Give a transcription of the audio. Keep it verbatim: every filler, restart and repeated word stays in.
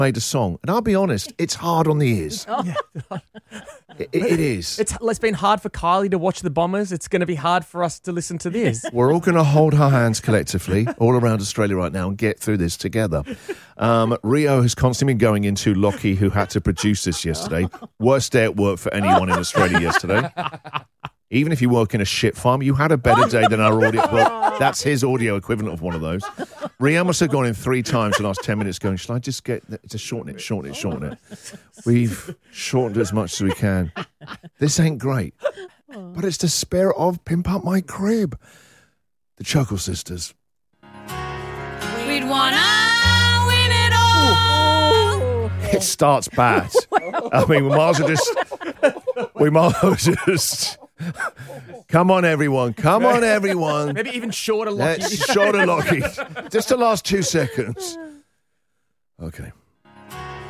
made a song, and I'll be honest, it's hard on the ears. Oh. it, it is. It's, it's been hard for Kylie to watch the Bombers. It's going to be hard for us to listen to this. We're all going to hold our hands collectively all around Australia right now and get through this together. Um, Rio has constantly been going into Lockie, who had to produce this yesterday. Worst day at work for anyone in Australia yesterday. Even if you work in a shit farm, you had a better day than our audio. Well, that's his audio equivalent of one of those. Rio must have gone in three times in the last ten minutes going, shall I just get, just shorten it, shorten it, shorten it. We've shortened as much as we can. This ain't great. But it's the spirit of Pimp Up My Crib. The Chuckle Sisters. We'd wanna win it all. It starts bad. I mean, we might as well just, we might as well just... Come on, everyone. Come on, everyone. Maybe even shorter, Lockie. Let's shorter, Lockie. Just the last two seconds. Okay.